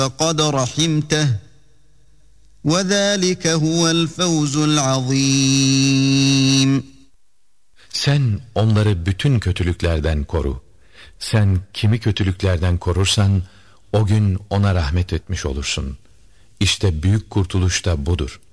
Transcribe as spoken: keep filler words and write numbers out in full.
فَقَدْ رَحِمْتَهُ وَذَٰلِكَ هُوَ الْفَوْزُ الْعَظِيمُ. Sen onları bütün kötülüklerden koru. Sen kimi kötülüklerden korursan, o gün ona rahmet etmiş olursun. İşte büyük kurtuluş da budur.